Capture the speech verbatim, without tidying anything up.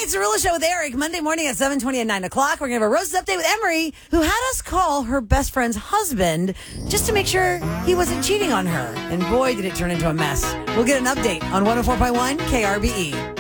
It's a Real Show with Eric, Monday morning at seven twenty and nine o'clock. We're going to have a Roses update with Emery, who had us call her best friend's husband just to make sure he wasn't cheating on her. And boy, did it turn into a mess. We'll get an update on one oh four point one K R B E.